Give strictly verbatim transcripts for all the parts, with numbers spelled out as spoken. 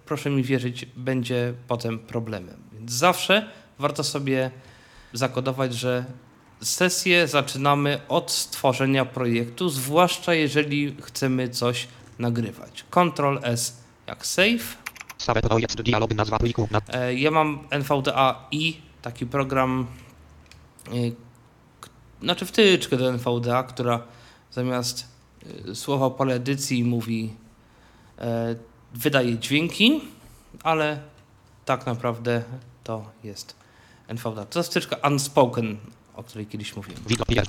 proszę mi wierzyć, będzie potem problemem. Więc zawsze warto sobie zakodować, że sesję zaczynamy od stworzenia projektu, zwłaszcza jeżeli chcemy coś nagrywać. Control S jak save. Save projekt, dialog, nazwa pliku. Ja mam N V D A i taki program, znaczy wtyczkę do N V D A, która zamiast słowa pole edycji mówi, wydaje dźwięki, ale tak naprawdę to jest N V D A. To jest wtyczka Unspoken, o której kiedyś mówiłem.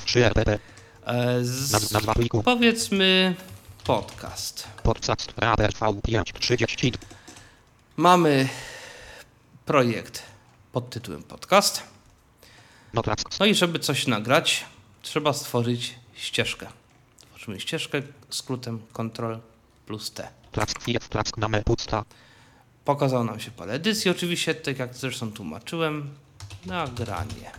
Z, nazwa pliku. Powiedzmy podcast. Podcast V pięć trzydzieści. Mamy projekt pod tytułem podcast. No i żeby coś nagrać, trzeba stworzyć ścieżkę. Tworzymy ścieżkę skrótem Ctrl plus T. Pokazał nam się pole edycji, oczywiście, tak jak zresztą tłumaczyłem. Nagranie.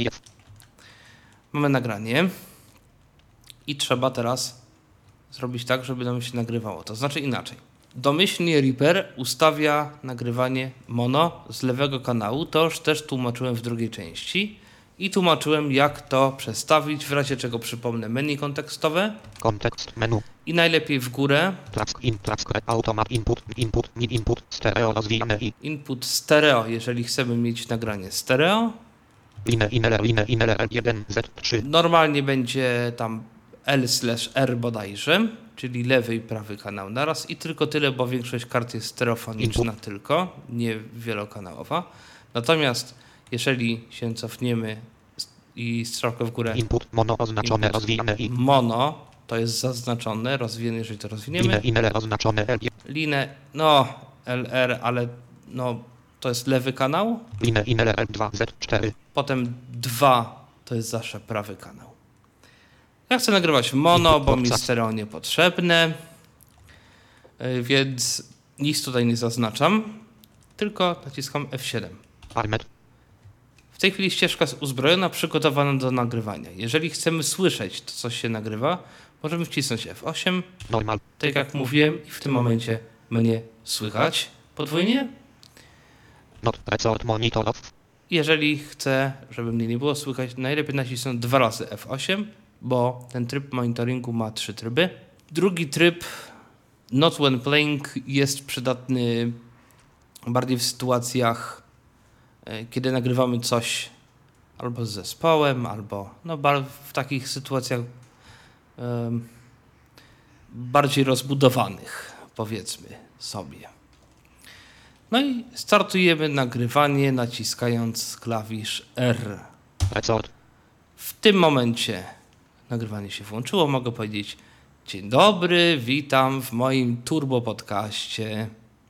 Mamy nagranie i trzeba teraz zrobić tak, żeby nam się nagrywało. To znaczy inaczej. Domyślnie Reaper ustawia nagrywanie mono z lewego kanału. To już też tłumaczyłem w drugiej części. I tłumaczyłem, jak to przestawić, w razie czego przypomnę menu kontekstowe. Kontekst menu. I najlepiej w górę. Plack in, plack, automat, input, input, mid input, stereo rozwijane i. Input stereo, jeżeli chcemy mieć nagranie stereo. Line, inler, line, inler, jeden, Z trzy. Normalnie będzie tam L slash R bodajże, czyli lewy i prawy kanał naraz i tylko tyle, bo większość kart jest stereofoniczna input. Tylko, nie wielokanałowa. Natomiast jeżeli się cofniemy i strzałkę w górę. Input mono oznaczone, input, rozwijane i. Mono to jest zaznaczone, rozwijane, jeżeli to rozwiniemy. Line, inler oznaczone L. Linę, no L R, ale no to jest lewy kanał. Linę, inler L dwa, Z cztery. Potem dwa to jest zawsze prawy kanał. Ja chcę nagrywać mono, bo mi stereo niepotrzebne, więc nic tutaj nie zaznaczam, tylko naciskam F siedem. Armet. W tej chwili ścieżka jest uzbrojona, przygotowana do nagrywania. Jeżeli chcemy słyszeć to, co się nagrywa, możemy wcisnąć F osiem. Normal. Tak jak mówiłem, i w tym momencie mnie słychać podwójnie. Not resort monitor off. Jeżeli chcę, żeby mnie nie było słychać, najlepiej nacisnąć dwa razy F osiem, bo ten tryb monitoringu ma trzy tryby. Drugi tryb, not when playing, jest przydatny bardziej w sytuacjach, kiedy nagrywamy coś albo z zespołem, albo no, w takich sytuacjach um, bardziej rozbudowanych, powiedzmy sobie. No i startujemy nagrywanie, naciskając klawisz R. Record. W tym momencie nagrywanie się włączyło. Mogę powiedzieć: dzień dobry, witam w moim turbo podcaście.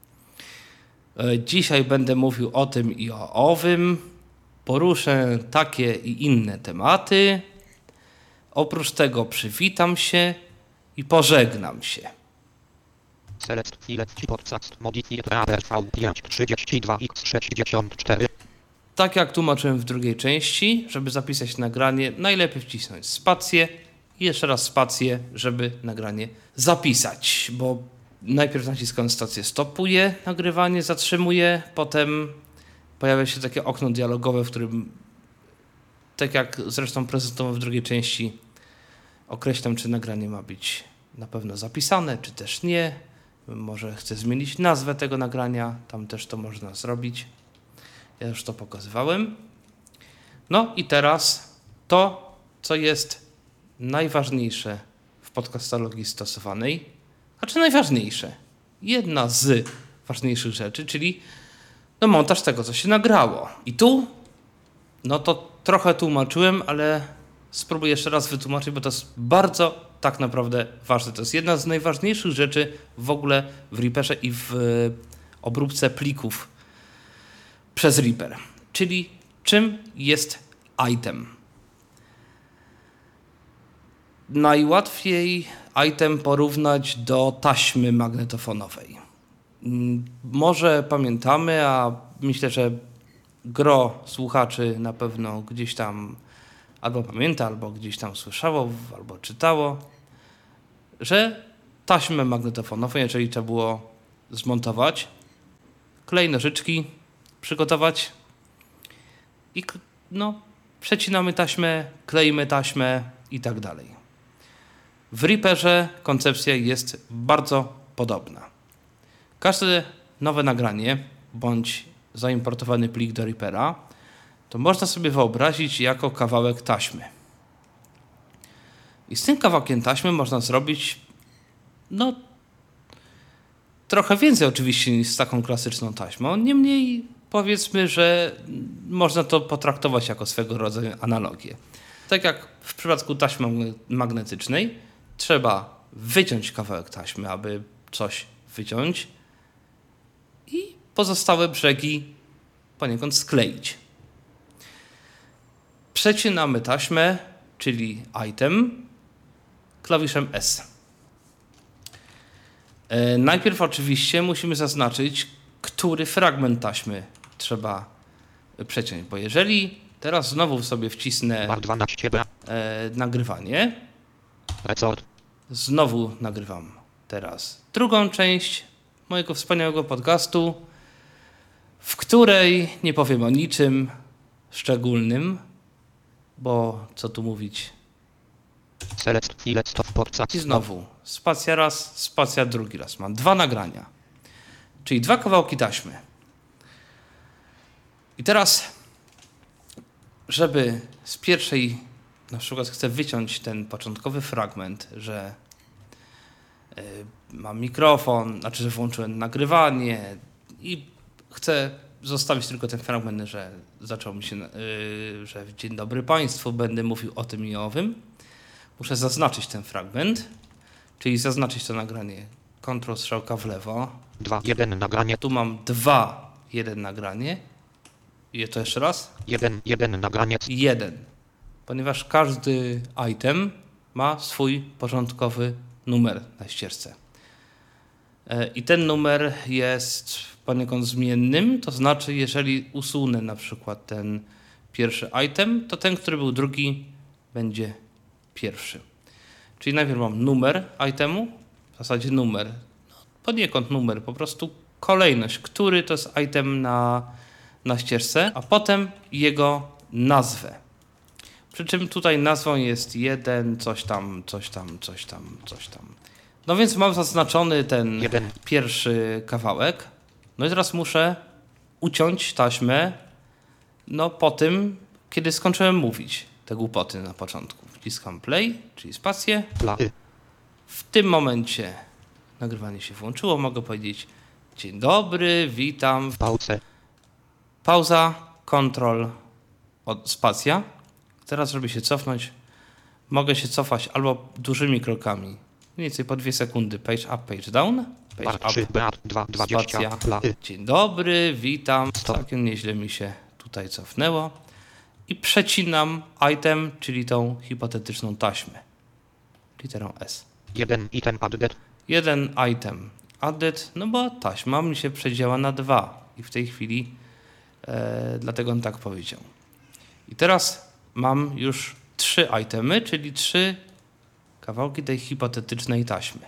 Dzisiaj będę mówił o tym i o owym. Poruszę takie i inne tematy. Oprócz tego przywitam się i pożegnam się. Select filet podcast modified V pięć trzydzieści dwa X sześćdziesiąt cztery. Tak jak tłumaczyłem w drugiej części, żeby zapisać nagranie, najlepiej wcisnąć spację i jeszcze raz spację, żeby nagranie zapisać, bo najpierw naciskam stację stopuje nagrywanie, zatrzymuję, potem pojawia się takie okno dialogowe, w którym, tak jak zresztą prezentowałem w drugiej części, określam, czy nagranie ma być na pewno zapisane, czy też nie. Może chcę zmienić nazwę tego nagrania, tam też to można zrobić. Ja już to pokazywałem. No i teraz to, co jest najważniejsze w podcastologii stosowanej, a czy najważniejsze? Jedna z ważniejszych rzeczy, czyli no montaż tego, co się nagrało. I tu, no to trochę tłumaczyłem, ale spróbuję jeszcze raz wytłumaczyć, bo to jest bardzo tak naprawdę ważne. To jest jedna z najważniejszych rzeczy w ogóle w Reaperze i w obróbce plików przez Reaper. Czyli czym jest item? Najłatwiej item porównać do taśmy magnetofonowej. Może pamiętamy, a myślę, że gro słuchaczy na pewno gdzieś tam albo pamięta, albo gdzieś tam słyszało, albo czytało, że taśmę magnetofonową, jeżeli trzeba było zmontować, klej, nożyczki przygotować i no, przecinamy taśmę, kleimy taśmę i tak dalej. W Reaperze koncepcja jest bardzo podobna. Każde nowe nagranie bądź zaimportowany plik do Reapera to można sobie wyobrazić jako kawałek taśmy. I z tym kawałkiem taśmy można zrobić no trochę więcej oczywiście niż z taką klasyczną taśmą. Niemniej powiedzmy, że można to potraktować jako swego rodzaju analogię. Tak jak w przypadku taśmy magnetycznej trzeba wyciąć kawałek taśmy, aby coś wyciąć i pozostałe brzegi poniekąd skleić. Przecinamy taśmę, czyli item, klawiszem S. E, najpierw oczywiście musimy zaznaczyć, który fragment taśmy trzeba przeciąć, bo jeżeli teraz znowu sobie wcisnę e, nagrywanie, znowu nagrywam teraz drugą część mojego wspaniałego podcastu, w której nie powiem o niczym szczególnym, bo co tu mówić. I znowu spacja raz, spacja drugi raz. Mam dwa nagrania, czyli dwa kawałki taśmy. I teraz, żeby z pierwszej, na przykład chcę wyciąć ten początkowy fragment, że y, mam mikrofon, znaczy, że włączyłem nagrywanie i chcę zostawić tylko ten fragment, że zaczął mi się, yy, że dzień dobry Państwu, będę mówił o tym i owym. Muszę zaznaczyć ten fragment, czyli zaznaczyć to nagranie. Ctrl strzałka w lewo. dwa, jeden nagranie. Tu mam dwa, jeden nagranie. I to jeszcze raz? jeden, jeden nagranie. jeden. Ponieważ każdy item ma swój porządkowy numer na ścieżce. Yy, I ten numer jest poniekąd zmiennym, to znaczy jeżeli usunę na przykład ten pierwszy item, to ten, który był drugi, będzie pierwszy. Czyli najpierw mam numer itemu, w zasadzie numer, no, poniekąd numer, po prostu kolejność, który to jest item na, na ścieżce, a potem jego nazwę. Przy czym tutaj nazwą jest jeden, coś tam, coś tam, coś tam, coś tam. No więc mam zaznaczony ten jeden. Pierwszy kawałek. No i teraz muszę uciąć taśmę no po tym, kiedy skończyłem mówić te głupoty na początku. Wciskam play, czyli spację. W tym momencie nagrywanie się włączyło. Mogę powiedzieć dzień dobry, witam. Pauzę. Pauza, kontrol, spacja. Teraz, żeby się cofnąć, mogę się cofać albo dużymi krokami. Mniej więcej po dwie sekundy. Page up, page down. Page up, spacja. Dzień dobry, witam. Całkiem nieźle mi się tutaj cofnęło. I przecinam item, czyli tą hipotetyczną taśmę. Literą S. Jeden item added. Jeden item added, no bo taśma mi się przedziała na dwa. I w tej chwili e, dlatego on tak powiedział. I teraz mam już trzy itemy, czyli trzy kawałki tej hipotetycznej taśmy.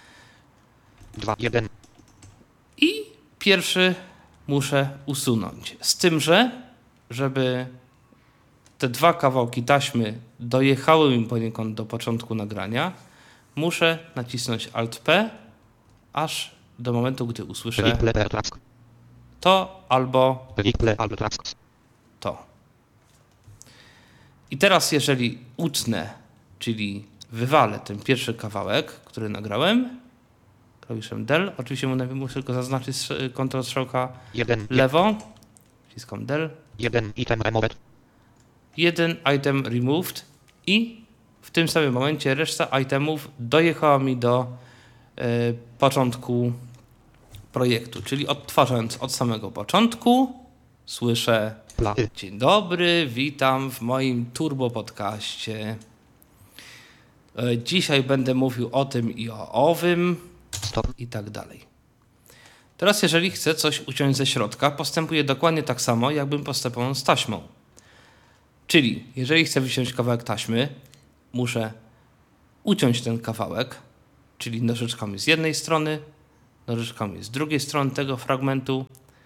dwa, jeden. I pierwszy muszę usunąć. Z tym, że żeby te dwa kawałki taśmy dojechały mi poniekąd do początku nagrania, muszę nacisnąć alt P, aż do momentu, gdy usłyszę to albo to. I teraz jeżeli utnę, czyli wywalę ten pierwszy kawałek, który nagrałem, klawiszem del, oczywiście muszę tylko zaznaczyć kontrol strzałka jeden, lewo, wciskam del. Jeden item removed. Jeden item removed i w tym samym momencie reszta itemów dojechała mi do y, początku projektu, czyli odtwarzając od samego początku słyszę dzień dobry, witam w moim turbo podcaście. Y, dzisiaj będę mówił o tym i o owym. Stop. I tak dalej. Teraz jeżeli chcę coś uciąć ze środka, postępuję dokładnie tak samo, jakbym postępował z taśmą. Czyli jeżeli chcę wyciąć kawałek taśmy, muszę uciąć ten kawałek, czyli nożyczkami z jednej strony, nożyczkami z drugiej strony tego fragmentu,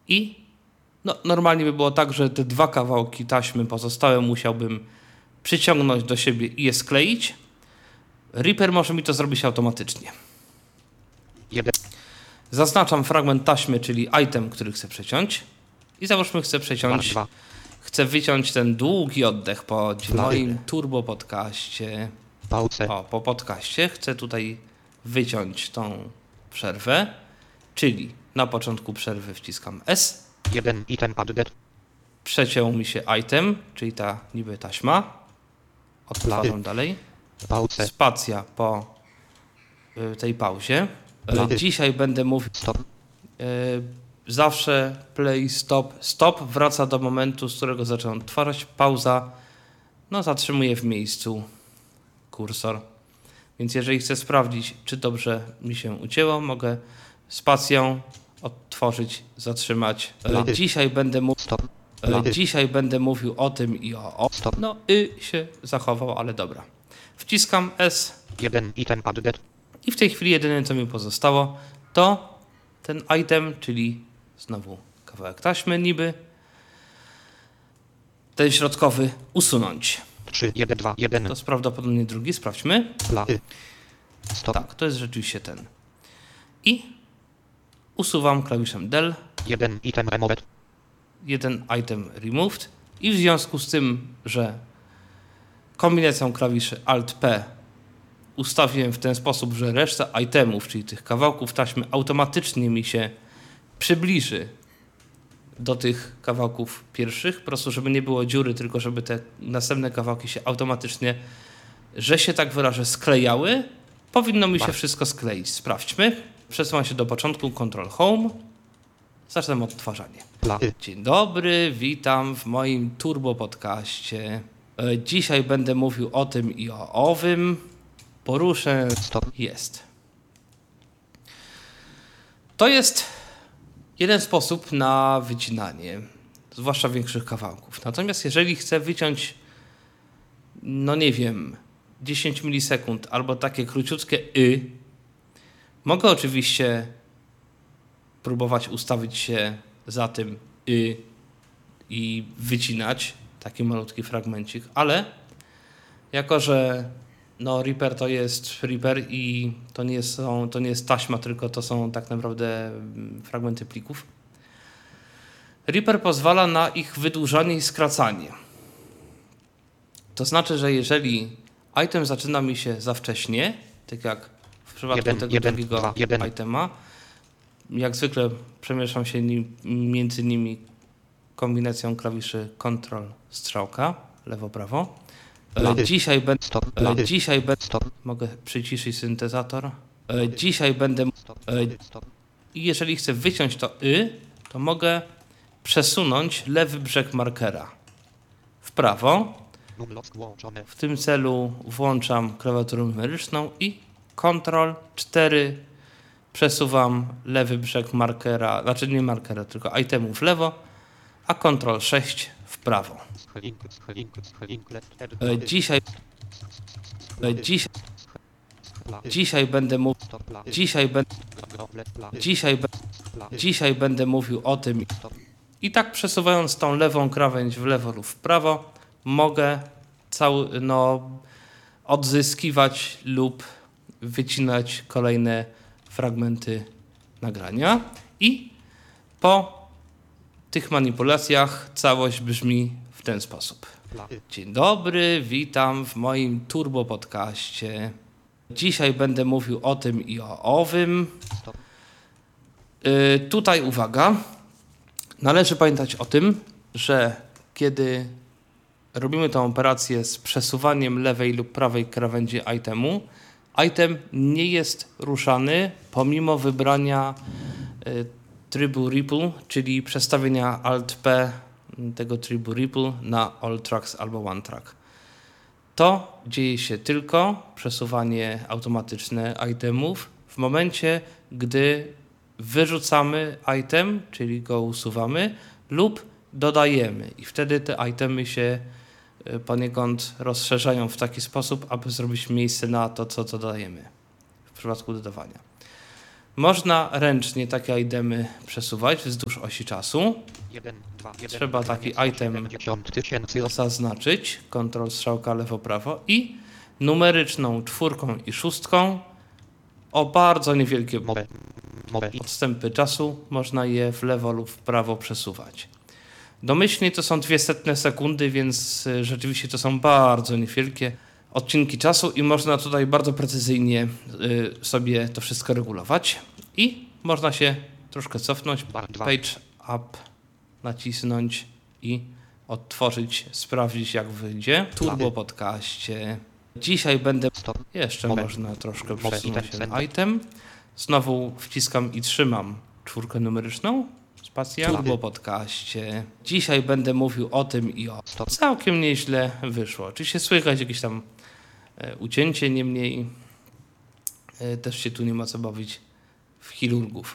I no, normalnie by było tak, że te dwa kawałki taśmy pozostałe musiałbym przyciągnąć do siebie i je skleić. Reaper może mi to zrobić automatycznie. jeden. Zaznaczam fragment taśmy, czyli item, który chcę przeciąć. I załóżmy, chcę przeciąć, dwa. chcę wyciąć ten długi oddech po Dwa. moim turbo podcaście. Pause. O, po podcaście chcę tutaj wyciąć tą przerwę, czyli na początku przerwy wciskam S. jeden item added. Przeciął mi się item, czyli ta niby taśma. Odtwarzam dalej. Pause. Spacja po y, tej pauzie. Y, Play. dzisiaj będę mówił Stop. y, zawsze play, stop. Stop wraca do momentu, z którego zacząłem odtwarzać. Pauza, no zatrzymuję w miejscu kursor. Więc jeżeli chcę sprawdzić, czy dobrze mi się ucięło, mogę spacją odtworzyć, zatrzymać. Y, Play. dzisiaj będę mówił Stop. E, Play. Dzisiaj będę mówił o tym i o, o. Stop. No y się zachował, ale dobra. Wciskam S jeden item added. i w tej chwili jedyne co mi pozostało to ten item, czyli znowu kawałek taśmy niby. Ten środkowy usunąć. trzy, jeden, dwa, jeden. To jest prawdopodobnie drugi, sprawdźmy. Play. Stop. Tak, to jest rzeczywiście ten. I usuwam klawiszem del. jeden item removed. Jeden item removed i w związku z tym, że kombinacją klawiszy alt P ustawiłem w ten sposób, że reszta itemów, czyli tych kawałków taśmy automatycznie mi się przybliży do tych kawałków pierwszych, po prostu żeby nie było dziury, tylko żeby te następne kawałki się automatycznie, że się tak wyrażę, sklejały, powinno mi się wszystko skleić. Sprawdźmy. Przesuwam się do początku, Control Home. Zaczynam odtwarzanie. Play. Dzień dobry, witam w moim turbo podcaście. E, Dzisiaj będę mówił o tym i o owym. Poruszę. Stop. Jest. To jest jeden sposób na wycinanie, zwłaszcza większych kawałków. Natomiast jeżeli chcę wyciąć, no nie wiem, dziesięć milisekund albo takie króciutkie y, mogę oczywiście próbować ustawić się za tym y i wycinać taki malutki fragmencik, ale jako, że no Reaper to jest Reaper i to nie, są, to nie jest taśma, tylko to są tak naprawdę fragmenty plików, Reaper pozwala na ich wydłużanie i skracanie. To znaczy, że jeżeli item zaczyna mi się za wcześnie, tak jak w przypadku Jeden, tego jeden, drugiego dwa, jeden. itema, jak zwykle przemieszczam się nim, między nimi kombinacją klawiszy Ctrl strzałka, lewo-prawo. E, Play. Dzisiaj będę Stop. e, Play. dzisiaj będę Stop. mogę przyciszyć syntezator. E, dzisiaj będę Stop. e, Stop. i jeżeli chcę wyciąć to y, to mogę przesunąć lewy brzeg markera w prawo. Numlock włączone. W tym celu włączam klawiaturę numeryczną i Ctrl cztery przesuwam lewy brzeg markera, znaczy nie markera, tylko itemu w lewo, a Ctrl sześć w prawo. Schelling, schelling, schelling, left, E, Dzisiaj, e, dziś, dzisiaj będę mówił, Stop. Play. dzisiaj, be, Left. Play. dzisiaj, be, Play. dzisiaj będę mówił o tym Stop. i tak przesuwając tą lewą krawędź w lewo lub w prawo mogę cały, no, odzyskiwać lub wycinać kolejne fragmenty nagrania i po tych manipulacjach całość brzmi w ten sposób. Play. Dzień dobry, witam w moim turbo podcaście. Dzisiaj będę mówił o tym i o owym. Stop. Yy, tutaj uwaga, należy pamiętać o tym, że kiedy robimy tę operację z przesuwaniem lewej lub prawej krawędzi itemu, item nie jest ruszany pomimo wybrania y, trybu Ripple, czyli przestawienia alt P tego trybu Ripple na All Tracks albo One Track. To dzieje się tylko, przesuwanie automatyczne itemów, w momencie, gdy wyrzucamy item, czyli go usuwamy lub dodajemy i wtedy te itemy się poniekąd rozszerzają w taki sposób, aby zrobić miejsce na to, co dodajemy w przypadku dodawania. Można ręcznie takie itemy przesuwać wzdłuż osi czasu. jeden, dwa, jeden, Trzeba taki item zaznaczyć, kontrol strzałka lewo-prawo i numeryczną czwórką i szóstką o bardzo niewielkie odstępy czasu można je w lewo lub w prawo przesuwać. Domyślnie to są dwie setne sekundy, więc rzeczywiście to są bardzo niewielkie odcinki czasu i można tutaj bardzo precyzyjnie sobie to wszystko regulować. I można się troszkę cofnąć, page up, nacisnąć i odtworzyć, sprawdzić jak wyjdzie. Turbo Podcaście. Dzisiaj będę... Jeszcze można troszkę przesunąć ten item. Znowu wciskam i trzymam czwórkę numeryczną. Spacja. Turbo Podcaście. Dzisiaj będę mówił o tym i o... Całkiem nieźle wyszło. Oczywiście słychać jakieś tam e, ucięcie, niemniej e, też się tu nie ma co bawić w chirurgów.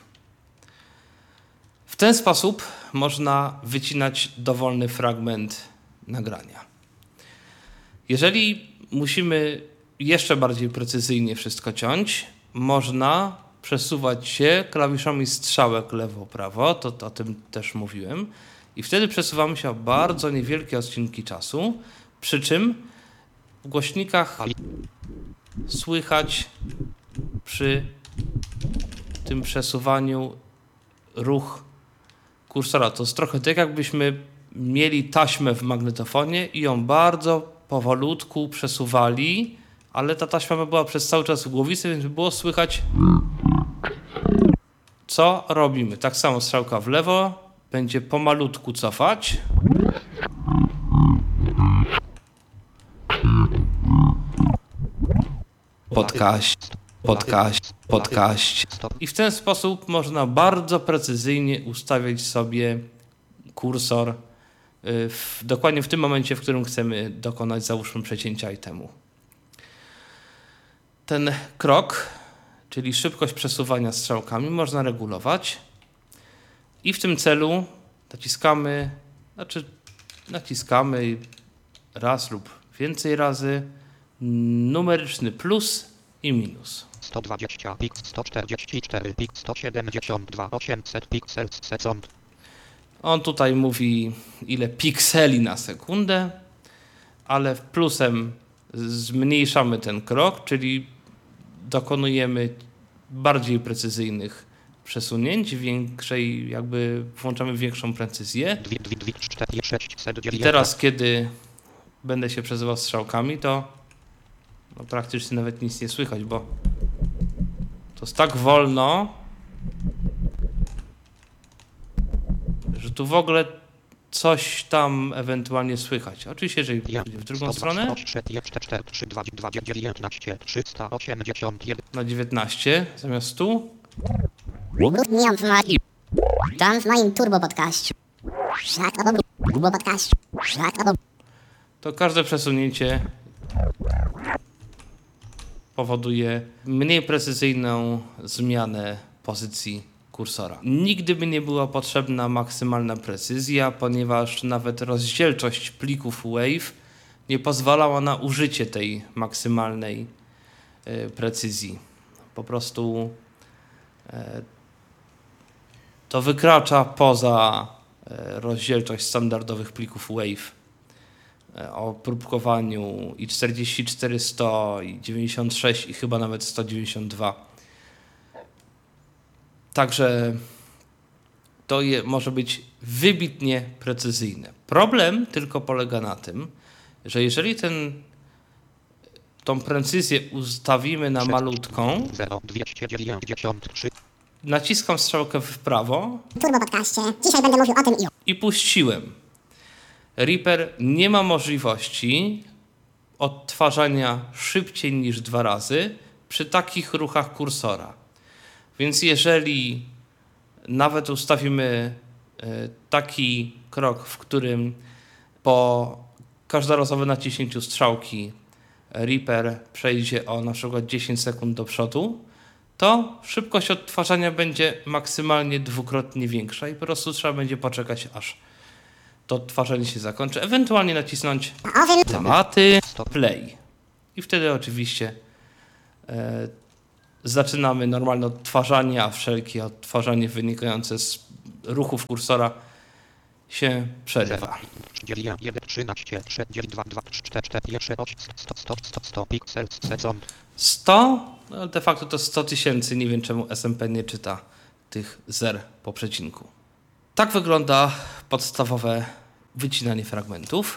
W ten sposób można wycinać dowolny fragment nagrania. Jeżeli musimy jeszcze bardziej precyzyjnie wszystko ciąć, można przesuwać się klawiszami strzałek lewo-prawo, to, to o tym też mówiłem, i wtedy przesuwamy się o bardzo niewielkie odcinki czasu, przy czym w głośnikach słychać przy tym przesuwaniu ruch kursora. To jest trochę tak, jakbyśmy mieli taśmę w magnetofonie i ją bardzo powolutku przesuwali, ale ta taśma była przez cały czas w głowicy, więc było słychać, co robimy. Tak samo strzałka w lewo będzie pomalutku cofać. Podcast, podcast, podcast. I w ten sposób można bardzo precyzyjnie ustawiać sobie kursor w, dokładnie w tym momencie, w którym chcemy dokonać, załóżmy, przecięcia itemu. Ten krok, czyli szybkość przesuwania strzałkami, można regulować i w tym celu naciskamy, znaczy naciskamy raz lub więcej razy numeryczny plus i minus. sto dwadzieścia pik, sto czterdzieści cztery pik, sto siedemdziesiąt dwa, osiemset piksel sekund. On tutaj mówi, ile pikseli na sekundę, ale plusem zmniejszamy ten krok, czyli dokonujemy bardziej precyzyjnych przesunięć, większej, jakby włączamy większą precyzję. I teraz, kiedy będę się przesuwał strzałkami, to no, praktycznie nawet nic nie słychać, bo to jest tak wolno, że tu w ogóle coś tam ewentualnie słychać. Oczywiście, jeżeli pójdzie w drugą stronę, na dziewiętnaście zamiast stu, tam w moim Turbo Podcaście. Turbo Podcast. to każde przesunięcie powoduje mniej precyzyjną zmianę pozycji kursora. Nigdy by nie była potrzebna maksymalna precyzja, ponieważ nawet rozdzielczość plików WAV nie pozwalała na użycie tej maksymalnej y, precyzji. Po prostu y, to wykracza poza y, rozdzielczość standardowych plików WAV y, o próbkowaniu i czterdzieści cztery sto, i dziewięćdziesiąt sześć, i chyba nawet sto dziewięćdziesiąt dwa. Także to je, może być wybitnie precyzyjne. Problem tylko polega na tym, że jeżeli ten, tą precyzję ustawimy na malutką, naciskam strzałkę w prawo Turbo Podcaście. Dzisiaj będę mówił o tym i o. i puściłem. Reaper nie ma możliwości odtwarzania szybciej niż dwa razy przy takich ruchach kursora. Więc jeżeli nawet ustawimy taki krok, w którym po każdorazowym naciśnięciu strzałki Reaper przejdzie o na przykład dziesięć sekund do przodu, to szybkość odtwarzania będzie maksymalnie dwukrotnie większa i po prostu trzeba będzie poczekać, aż to odtwarzanie się zakończy. Ewentualnie nacisnąć tematy, play. I wtedy oczywiście e, zaczynamy normalne odtwarzanie, a wszelkie odtwarzanie wynikające z ruchów kursora się przerywa. sto, no de facto to sto tysięcy, nie wiem czemu S M P nie czyta tych zer po przecinku. Tak wygląda podstawowe wycinanie fragmentów.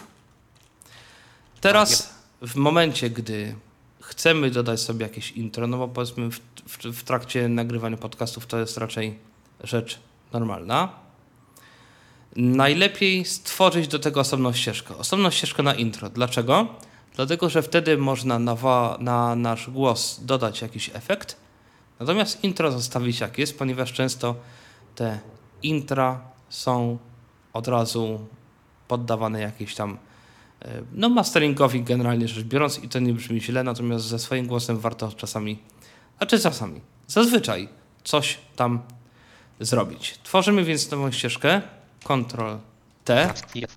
Teraz w momencie, gdy chcemy dodać sobie jakieś intro, no bo powiedzmy w, w, w trakcie nagrywania podcastów to jest raczej rzecz normalna, najlepiej stworzyć do tego osobną ścieżkę. Osobną ścieżkę na intro. Dlaczego? Dlatego, że wtedy można na, wa- na nasz głos dodać jakiś efekt, natomiast intro zostawić jak jest, ponieważ często te intra są od razu poddawane jakieś tam no masteringowi generalnie rzecz biorąc i to nie brzmi źle, natomiast ze swoim głosem warto czasami, a czy czasami, zazwyczaj coś tam zrobić. Tworzymy więc nową ścieżkę, kontrol T.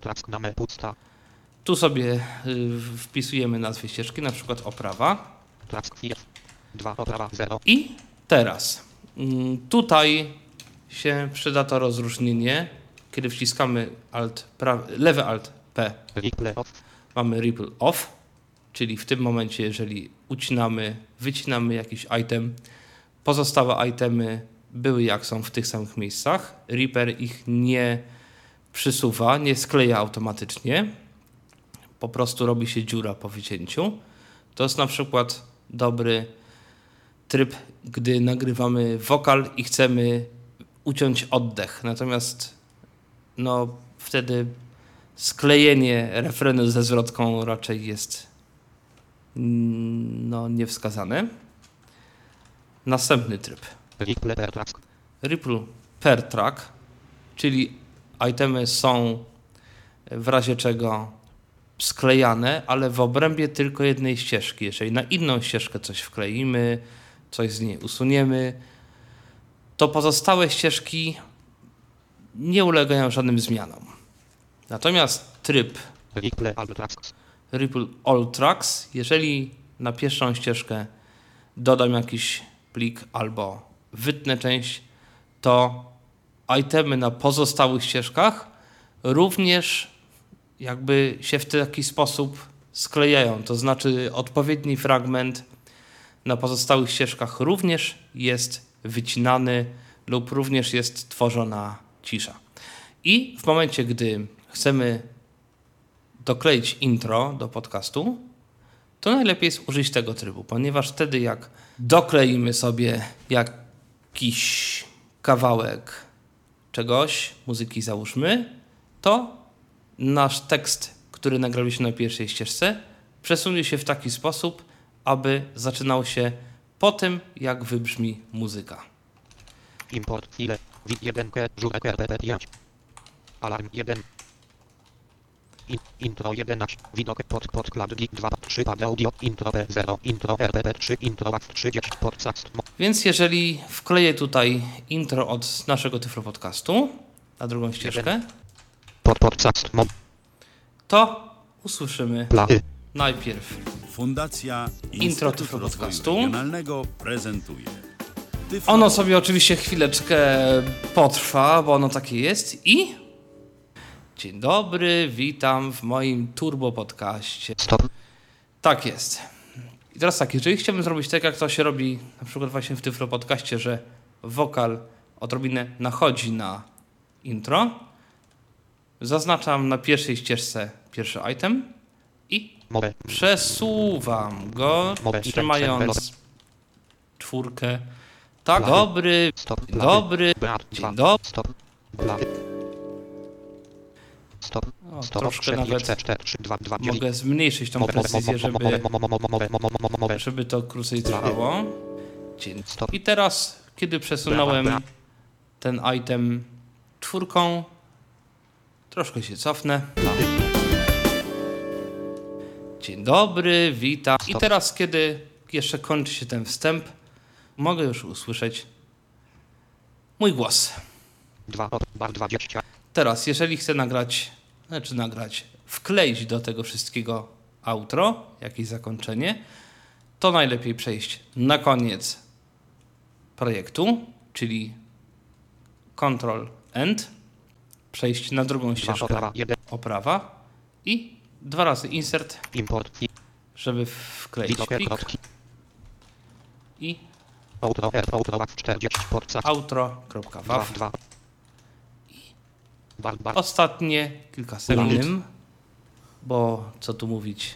Tu sobie y, wpisujemy nazwę ścieżki, na przykład oprawa. I teraz y, tutaj się przyda to rozróżnienie, kiedy wciskamy alt, pra, lewy alt P. Mamy ripple off, czyli w tym momencie, jeżeli ucinamy, wycinamy jakiś item, pozostałe itemy były jak są w tych samych miejscach. Reaper ich nie przysuwa, nie skleja automatycznie. Po prostu robi się dziura po wycięciu. To jest na przykład dobry tryb, gdy nagrywamy wokal i chcemy uciąć oddech. Natomiast no wtedy sklejenie refrenu ze zwrotką raczej jest no, niewskazane. Następny tryb. Ripple per track. Ripple per track, czyli itemy są w razie czego sklejane, ale w obrębie tylko jednej ścieżki. Jeżeli na inną ścieżkę coś wkleimy, coś z niej usuniemy, to pozostałe ścieżki nie ulegają żadnym zmianom. Natomiast tryb Ripple all tracks. Ripple all tracks, jeżeli na pierwszą ścieżkę dodam jakiś plik albo wytnę część, to itemy na pozostałych ścieżkach również jakby się w taki sposób sklejają. To znaczy odpowiedni fragment na pozostałych ścieżkach również jest wycinany lub również jest tworzona cisza. I w momencie, gdy chcemy dokleić intro do podcastu, to najlepiej jest użyć tego trybu, ponieważ wtedy jak dokleimy sobie jakiś kawałek czegoś, muzyki załóżmy, to nasz tekst, który nagraliśmy na pierwszej ścieżce, przesunie się w taki sposób, aby zaczynał się po tym, jak wybrzmi muzyka. Import file. Wid jeden k żurek R P P pięć. Alarm jeden. In, intro jedenaście. Widok pod podkład gig dwa trzy pad audio. Intro P zero. Intro R P P trzy. Intro A trzydzieści. Podcast. Więc jeżeli wkleję tutaj intro od naszego Tyflo Podcastu na drugą ścieżkę, Pod podcast mob. to usłyszymy Play. najpierw Fundacja Intro Instytut Tyflo Rozwoju Podcastu. Regionalnego prezentuje. Tyflo Ono sobie oczywiście chwileczkę potrwa, bo ono takie jest i... Dzień dobry, witam w moim Turbo Podcaście. Stop. Tak jest. I teraz tak, jeżeli chciałbym zrobić tak, jak to się robi na przykład właśnie w Tyflo Podcaście, że wokal odrobinę nachodzi na intro, zaznaczam na pierwszej ścieżce pierwszy item i Mobe. przesuwam go, Mobe. trzymając czwórkę. Tak, Blady. dobry, Stop. dzień dobry, Brat. dzień dobry. Stop. Blady. Stop. O, Stop. troszkę nawet cztery trzy dwa dwa mogę zmniejszyć tą precyzję, żeby, żeby to krócej trwało. Dzień. Stop. I teraz, kiedy przesunąłem Bra, bra. ten item czwórką, troszkę się cofnę. Dzień dobry, witam. I Stop. teraz, kiedy jeszcze kończy się ten wstęp, mogę już usłyszeć mój głos. dwa bar dwadzieścia. Teraz, jeżeli chcę nagrać, znaczy nagrać, wkleić do tego wszystkiego outro, jakieś zakończenie, to najlepiej przejść na koniec projektu, czyli Ctrl End, przejść na drugą ścieżkę oprawa, jeden. oprawa i dwa razy Insert, Import. żeby wkleić Widoker. plik Kropki. i Outro. R. Outro. W czterdzieści. Porca. outro.wav. dwa. Bar, bar. Ostatnie kilka sekund, bo co tu mówić.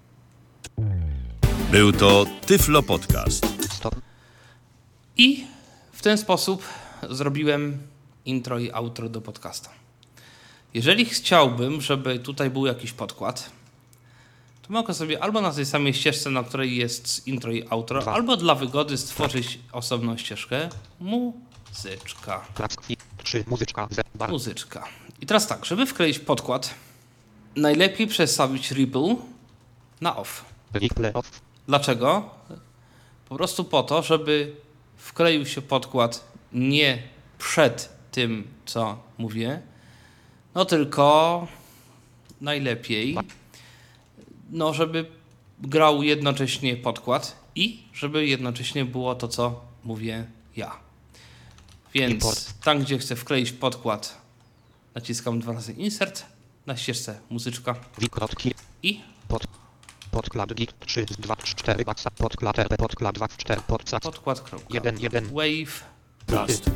Był to Tyflo Podcast. Stop. I w ten sposób zrobiłem intro i outro do podcasta. Jeżeli chciałbym, żeby tutaj był jakiś podkład, to mogę sobie albo na tej samej ścieżce, na której jest intro i outro, Dwa. albo dla wygody stworzyć osobną ścieżkę. Muzyczka. Klaski. trzy. Muzyczka. Z. Bar. Muzyczka. I teraz tak, żeby wkleić podkład, najlepiej przestawić Ripple na off. Replay off. Dlaczego? Po prostu po to, żeby wkleił się podkład nie przed tym, co mówię, no tylko najlepiej, no żeby grał jednocześnie podkład i żeby jednocześnie było to, co mówię ja. Więc Import. tam, gdzie chcę wkleić podkład, naciskam dwa razy Insert, na ścieżce muzyczka Wikrotki. i Pod. Podklad git. trzy. dwa. cztery. Baksa. Podklad R. Podklad dwa. cztery. Porca. podkład. Kropka. jeden. jeden. Wave. Cast.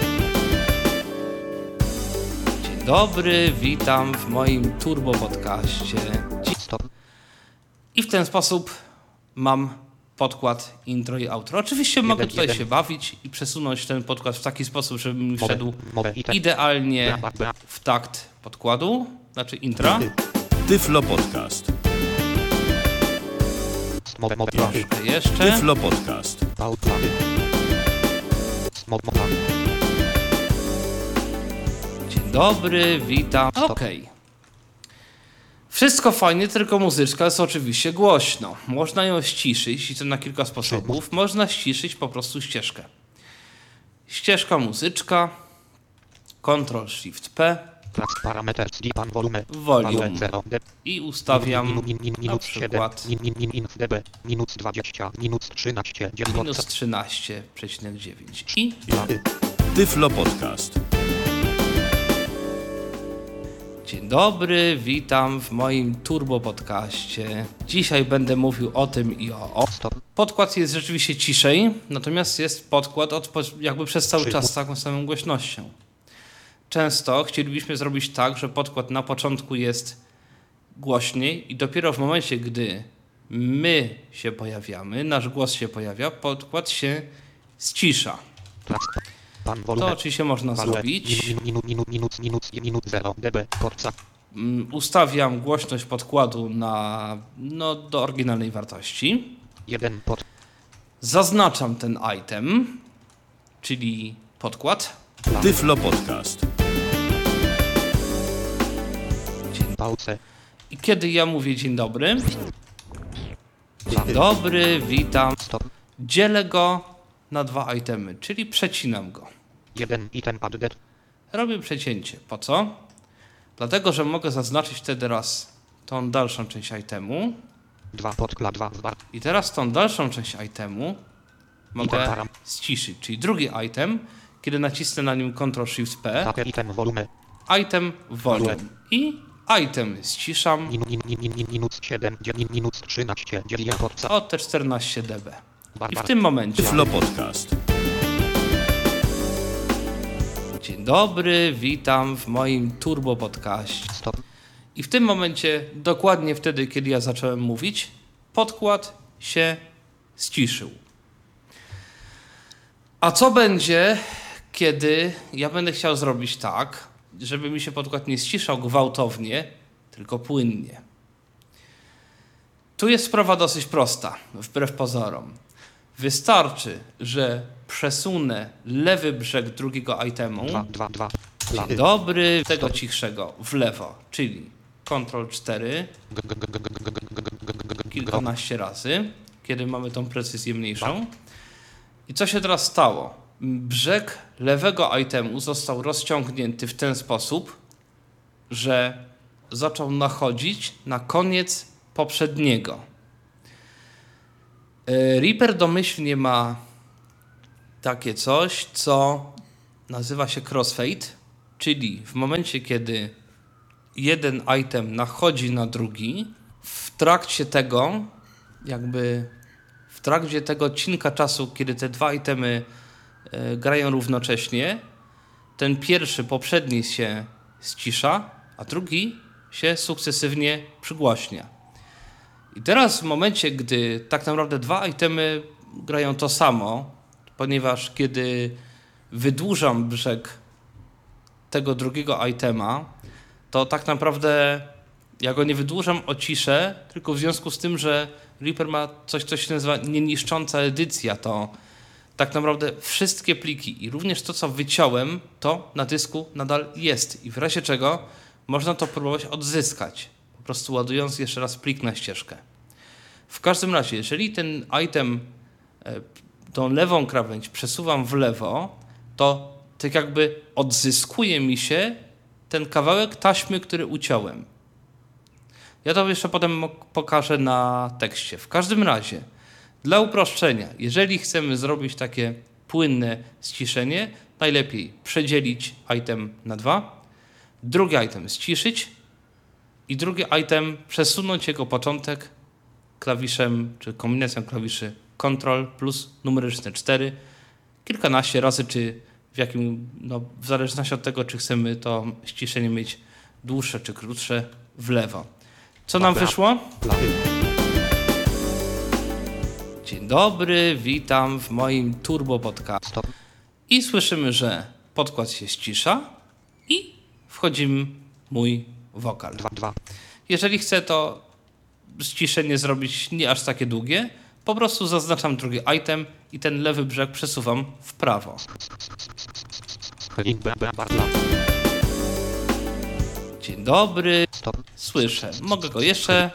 Dzień dobry, witam w moim turbo podcaście. Stop. I w ten sposób mam podkład intro i outro. Oczywiście mogę Jeden, tutaj jeden. się bawić i przesunąć ten podkład w taki sposób, żeby mi Mowe. wszedł Mowe. I tak. idealnie Bra, bra, bra. w takt podkładu, znaczy intra. Tyflo Podcast. Mowe. Mowe. Troszkę jeszcze. Tyflo Podcast. Pałplany. Mowe. Mowe. Dzień dobry, witam. Okej. Wszystko fajnie, tylko muzyczka jest oczywiście głośno. Można ją ściszyć i to na kilka sposobów. Można ściszyć po prostu ścieżkę. Ścieżka muzyczka, Ctrl Shift P Klask. Parameter. Pan volume. Volume. zero. D. i ustawiam Min, min, min, na minus siedem. przykład Min, min, min, min, dB. Minus dwadzieścia. Minus trzynaście. minus trzynaście przecinek dziewięć. I Plany. Tyflo Podcast. dzień dobry, witam w moim turbo podcaście. Dzisiaj będę mówił o tym i o o. Stop. Podkład jest rzeczywiście ciszej, natomiast jest podkład od, jakby przez cały Trzy. czas z taką samą głośnością. Często chcielibyśmy zrobić tak, że podkład na początku jest głośniej i dopiero w momencie, gdy my się pojawiamy, nasz głos się pojawia, podkład się ścisza. Klask. Pan To volume. oczywiście można Value. zrobić. Minut, minut, minut, minut, minut, minut zero. dB. Porca. Mm, Ustawiam głośność podkładu na, no, do oryginalnej wartości. jeden. Pod. Zaznaczam ten item, czyli podkład. Tyflo Podcast. Pałce. I kiedy ja mówię dzień dobry, dzień Plany. dobry, witam, Stop. dzielę go na dwa itemy, czyli przecinam go. jeden. Item added. Robię przecięcie. Po co? Dlatego, że mogę zaznaczyć wtedy raz tą dalszą część itemu dwa. Podklad dwa. Bar. i teraz tą dalszą część itemu mogę param. ściszyć, czyli drugi item, kiedy nacisnę na nim Ctrl Shift P, Takie item volume. item volume i item ściszam Min, min, min, min, min, minus siedem. Min, minus trzynaście. dziewięć. Porca. o te czternaście dB. Bar, I w bar. tym momencie Tyflo Podcast. dzień dobry, witam w moim turbo podcaście. Stop. I w tym momencie, dokładnie wtedy, kiedy ja zacząłem mówić, podkład się ściszył. A co będzie, kiedy ja będę chciał zrobić tak, żeby mi się podkład nie ściszał gwałtownie, tylko płynnie? Tu jest sprawa dosyć prosta, wbrew pozorom. Wystarczy, że przesunę lewy brzeg drugiego itemu, dwa. dwa. dwa. dzień Plany. dobry, tego cichszego w lewo, czyli Ctrl cztery G- g- g- g- g- g- g- g- g- g- kilkanaście razy, kiedy mamy tą precyzję mniejszą. I co się teraz stało? Brzeg lewego itemu został rozciągnięty w ten sposób, że zaczął nachodzić na koniec poprzedniego. E, Reaper domyślnie ma takie coś, co nazywa się crossfade, czyli w momencie, kiedy jeden item nachodzi na drugi, w trakcie tego, jakby w trakcie tego odcinka czasu, kiedy te dwa itemy y, grają równocześnie, ten pierwszy, poprzedni się ścisza, a drugi się sukcesywnie przygłaśnia. I teraz w momencie, gdy tak naprawdę dwa itemy grają to samo, ponieważ kiedy wydłużam brzeg tego drugiego itema, to tak naprawdę ja go nie wydłużam o ciszę, tylko w związku z tym, że Reaper ma coś, co się nazywa nieniszcząca edycja, to tak naprawdę wszystkie pliki i również to, co wyciąłem, to na dysku nadal jest i w razie czego można to próbować odzyskać, po prostu ładując jeszcze raz plik na ścieżkę. W każdym razie, jeżeli ten item, tą lewą krawędź przesuwam w lewo, to tak jakby odzyskuje mi się ten kawałek taśmy, który uciąłem. Ja to jeszcze potem pokażę na tekście. W każdym razie, dla uproszczenia, jeżeli chcemy zrobić takie płynne ściszenie, najlepiej przedzielić item na dwa, drugi item ściszyć i drugi item przesunąć jego początek klawiszem, czy kombinacją klawiszy Ctrl plus numeryczne cztery kilkanaście razy, czy w jakim, no w zależności od tego, czy chcemy to ściszenie mieć dłuższe, czy krótsze, w lewo. Co nam wyszło? Dzień dobry, witam w moim Turbo Podcast. I słyszymy, że podkład się ścisza i wchodzimy mój wokal. Jeżeli chcę to ściszenie zrobić nie aż takie długie, po prostu zaznaczam drugi item i ten lewy brzeg przesuwam w prawo. Dzień dobry, słyszę. Mogę go jeszcze.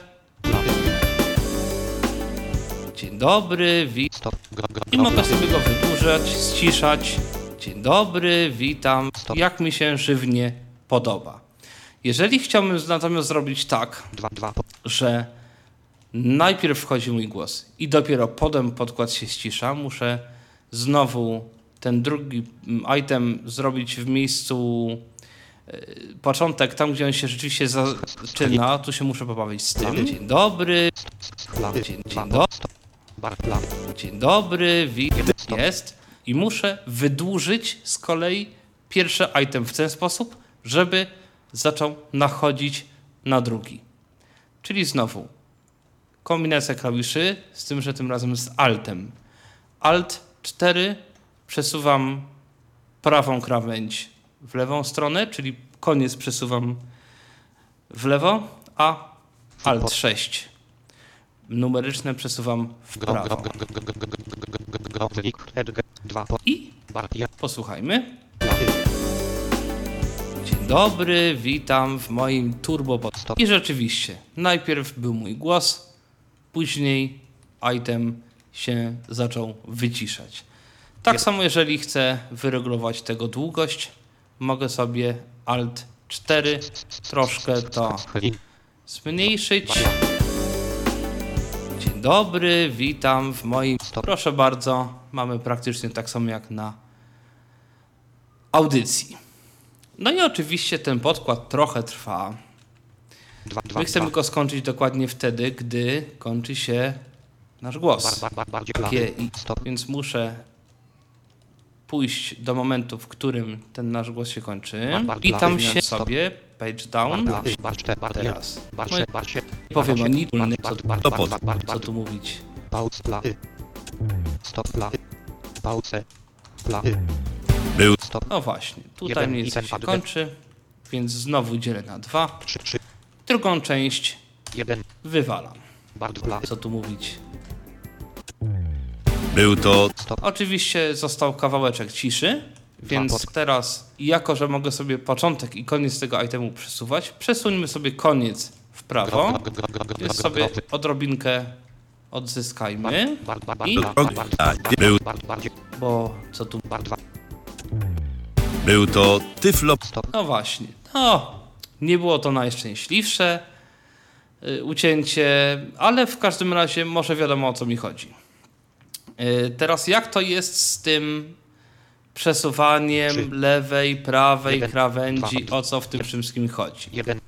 Dzień dobry, witam. I mogę sobie go wydłużać, ściszać. Dzień dobry, witam. Jak mi się żywnie podoba. Jeżeli chciałbym natomiast zrobić tak, że najpierw wchodzi mój głos i dopiero potem podkład się ścisza, muszę znowu ten drugi item zrobić w miejscu yy, początek, tam gdzie on się rzeczywiście zaczyna. Tu się muszę pobawić z tym. Dzień dobry. Dzień, dzień, do... dzień dobry, witam. Jest. I muszę wydłużyć z kolei pierwszy item w ten sposób, żeby zaczął nachodzić na drugi. Czyli znowu kombinacja klawiszy, z tym, że tym razem z Altem. Alt cztery, przesuwam prawą krawędź w lewą stronę, czyli koniec przesuwam w lewo, a Alt sześć numeryczne przesuwam w prawo. I posłuchajmy. Dzień dobry, witam w moim Turbo Podcast. I rzeczywiście, najpierw był mój głos, później item się zaczął wyciszać. Tak samo jeżeli chcę wyregulować tego długość, mogę sobie Alt cztery troszkę to zmniejszyć. Dzień dobry, witam w moim... Proszę bardzo, mamy praktycznie tak samo jak na audycji. No i oczywiście ten podkład trochę trwa. My chcemy go skończyć dokładnie wtedy, gdy kończy się nasz głos. I, więc muszę pójść do momentu, w którym ten nasz głos się kończy. I tam się sobie page down. Yes. Nie powiem o nic, co, co tu mówić. No właśnie, tutaj mniej więcej się kończy, więc znowu dzielę na dwa. Drugą część wywalam. Co tu mówić? Był to... Oczywiście został kawałeczek ciszy, więc teraz, jako że mogę sobie początek i koniec tego itemu przesuwać, przesuńmy sobie koniec w prawo, więc sobie odrobinkę odzyskajmy. I... Był... Bo co tu... Był to Tyflo... No właśnie, no, nie było to najszczęśliwsze y, ucięcie, ale w każdym razie może wiadomo, o co mi chodzi. Yy, teraz jak to jest z tym przesuwaniem Trzy. lewej, prawej Jeden. krawędzi, Dwa. o co w tym wszystkim chodzi? jeden,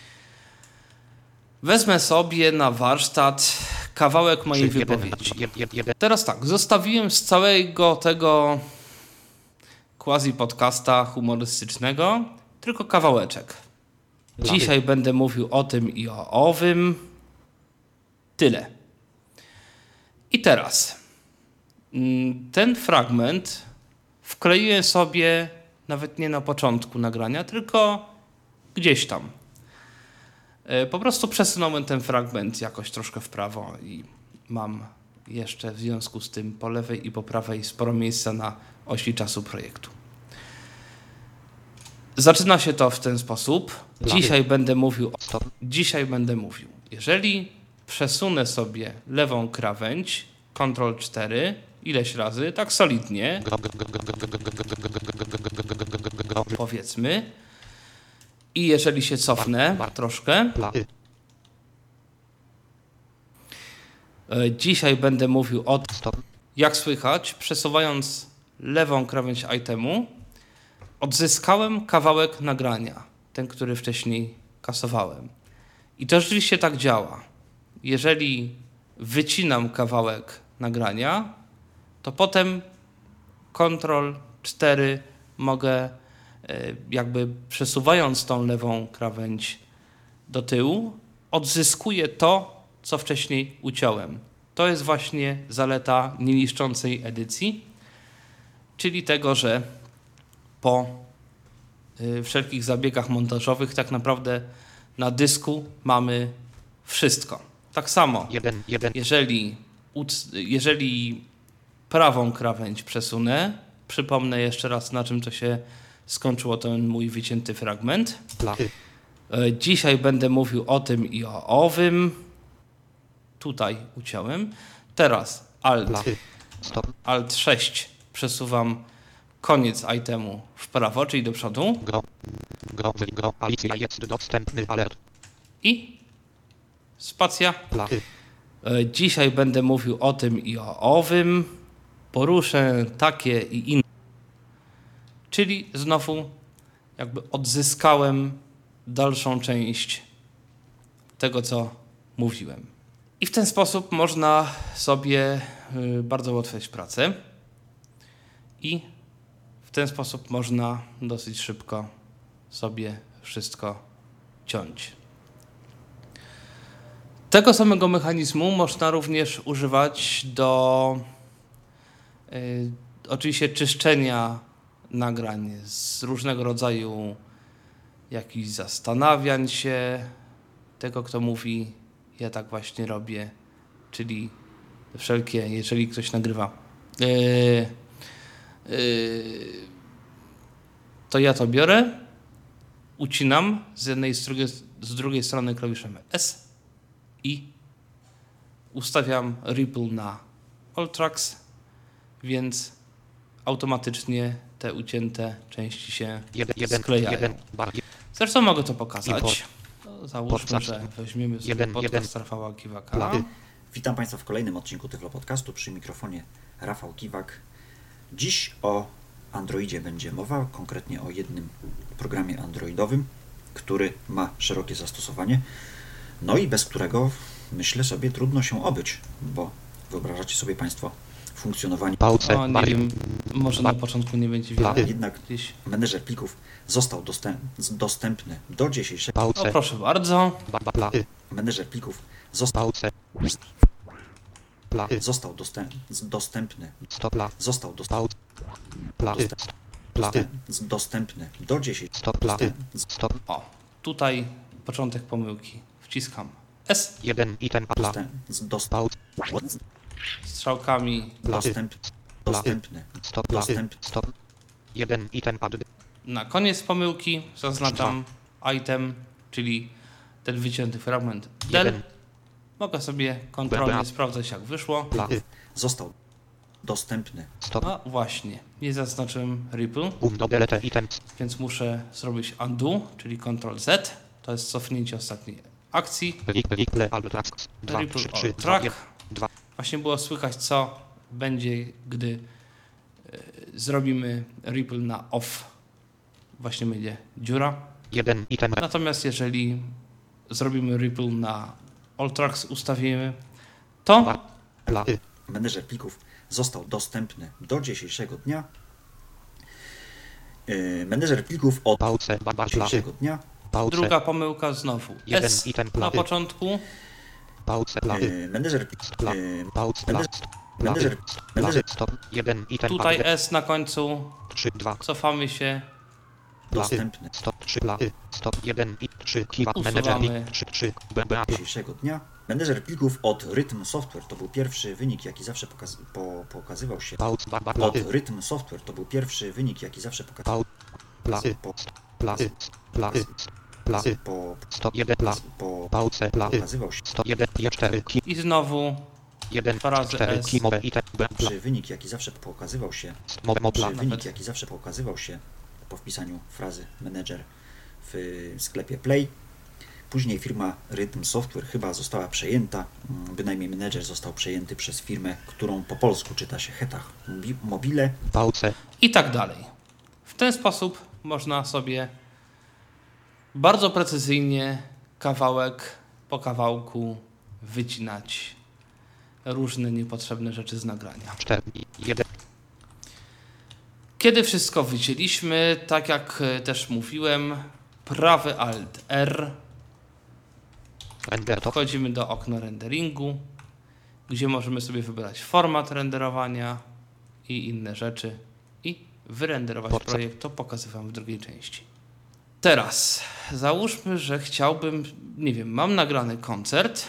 Wezmę sobie na warsztat kawałek mojej trzy, jeden, wypowiedzi. jeden, jeden, Teraz tak, zostawiłem z całego tego quasi podcasta humorystycznego tylko kawałeczek. Dzisiaj będę mówił o tym i o owym. Tyle. I teraz mm, ten fragment wkleiłem sobie nawet nie na początku nagrania, tylko gdzieś tam. E, Po prostu przesunąłem ten fragment jakoś troszkę w prawo i mam jeszcze w związku z tym po lewej i po prawej sporo miejsca na osi czasu projektu. Zaczyna się to w ten sposób. Dzisiaj będę mówił, stop, dzisiaj będę mówił. Jeżeli przesunę sobie lewą krawędź, kontrol cztery, ileś razy, tak solidnie, gro, gro, gro, gro, gro, gro, gro, gro, gro, gro, gro, gro, gro, gro, gro, gro, powiedzmy, i jeżeli się cofnę troszkę, pla, y, e, dzisiaj będę mówił o tym, stop, jak słychać, przesuwając lewą krawędź itemu, odzyskałem kawałek nagrania, ten, który wcześniej kasowałem. I to rzeczywiście tak działa. Jeżeli wycinam kawałek nagrania, to potem kontrol cztery mogę e, jakby przesuwając tą lewą krawędź do tyłu, odzyskuję to, co wcześniej uciąłem. To jest właśnie zaleta nieniszczącej edycji, czyli tego, że po y, wszelkich zabiegach montażowych tak naprawdę na dysku mamy wszystko. Tak samo, jeden, jeden, jeżeli, ut- jeżeli prawą krawędź przesunę, przypomnę jeszcze raz, na czym to się skończyło ten mój wycięty fragment. pla, y, E, Dzisiaj będę mówił o tym i o owym. Tutaj uciąłem. Teraz Alt, pla, y, stop, Alt sześć przesuwam koniec itemu w prawo, czyli do przodu. gro, gro, wy- gro, Alicja jest dostępny, alert, I spacja. pla, y, E, Dzisiaj będę mówił o tym i o owym. Poruszę takie i inne. Czyli znowu jakby odzyskałem dalszą część tego, co mówiłem. I w ten sposób można sobie y, bardzo ułatwiać pracę. I w ten sposób można dosyć szybko sobie wszystko ciąć. Tego samego mechanizmu można również używać do y, oczywiście czyszczenia nagrań z różnego rodzaju jakichś zastanawiań się tego, kto mówi. Ja tak właśnie robię, czyli wszelkie, jeżeli ktoś nagrywa, yy, yy, to ja to biorę, ucinam z jednej, z drugiej, z drugiej strony klawiszem S i ustawiam Ripple na All Tracks, więc automatycznie te ucięte części się jeden, jeden, sklejają. jeden, bar, Zresztą mogę to pokazać. Import. No, załóżmy, Podcast. że weźmiemy sobie Jeden, podcast jeden. Rafała Kiwaka. Pla, y, Witam Państwa w kolejnym odcinku Tyflo Podcastu. Przy mikrofonie Rafał Kiwak. Dziś o Androidzie będzie mowa, konkretnie o jednym programie androidowym, który ma szerokie zastosowanie, no i bez którego, myślę sobie, trudno się obyć, bo wyobrażacie sobie Państwo funkcjonowanie. pałce, No, nie bar, wiem, może na początku nie będzie widać. Pla- Jednak Gdzieś. menedżer plików został dostęp, dostępny do dzisiejszego. O, pałce, proszę bardzo. ba, ba, pla, y, Menedżer plików został, pałce, pla, y, został dostęp, dostępny. stop, pla, Został dostępny. pla, y, pla, y, Dostępny do dziesięć. stop, pla, y, stop, O, tutaj początek pomyłki. Wciskam S jeden, item, a, pla, Dostęp, pałce, strzałkami pla, y, dostęp, dostępny. stop, pla, y, Dostęp. stop, jeden, item, add, na koniec pomyłki zaznaczam item, czyli ten wycięty fragment del. jeden, Mogę sobie kontrolnie Dobra. sprawdzać, jak wyszło. pla, y, Został dostępny. stop, A właśnie, nie zaznaczyłem Ripple, um, do, delete, item, więc muszę zrobić undo, czyli Ctrl Z. To jest cofnięcie ostatniej akcji. Ripple, Ripple, albo tracks, dwa, Ripple trzy, all trzy, dwa, track. jeden, dwa, Właśnie było słychać, co będzie, gdy zrobimy ripple na off. Właśnie będzie dziura. jeden item. Natomiast jeżeli zrobimy ripple na all tracks, ustawimy, to Pla. Y. Menedżer plików został dostępny do dzisiejszego dnia. Yy, Menedżer plików od Pauce. Baba. Pla. dzisiejszego dnia. Pauce. druga pomyłka znowu. Jeden S item na play. początku. Pauce. Pla. Y. Yy, Menedżer Pla. yy, Pauce. Pla. menedżer- Pla. menedżer- Pla. menedżer- Stop. jeden item. Tutaj Pla. S na końcu. trzy, dwa. Cofamy się. Pla. dostępny Stop. trzy. Pla. Y. Stop. jeden i trzy. Kiwa. Usuwamy. Menedżer. trzy, trzy. B. B. dzisiejszego dnia. Menedżer plików od Rhythm Software to był pierwszy wynik, jaki zawsze pokaz po pokazywał się. Pauce. Baba. Pla. Od Y. Rhythm Software to był pierwszy wynik, jaki zawsze pokazywał Pauce. Pla. Y. po, Pla. Y. Pla. Y. Pla. Y. po, sto jeden. Pla. po Pauce. Pla. Y. pokazywał się. sto jeden. cztery. Ki. I znowu jeden. Dwa razy cztery. S. Ki. Mowe. Item. B. Pla. Przy wynik, jaki zawsze pokazywał się. Mowe. Mo. Pla. Przy wynik, jaki zawsze pokazywał się po wpisaniu frazy menedżer w sklepie Play. Później firma Rhythm Software chyba została przejęta, mm, bynajmniej menedżer został przejęty przez firmę, którą po polsku czyta się Hetach Mobi- Mobile. Pauce. i tak dalej. W ten sposób można sobie bardzo precyzyjnie, kawałek po kawałku wycinać różne niepotrzebne rzeczy z nagrania. cztery. jeden. Kiedy wszystko wycięliśmy, tak jak e, też mówiłem, prawy Alt R, Render. To. wchodzimy do okna renderingu, gdzie możemy sobie wybrać format renderowania i inne rzeczy i wyrenderować Porce. projekt. To pokazywam w drugiej części. Teraz załóżmy, że chciałbym, nie wiem, mam nagrany koncert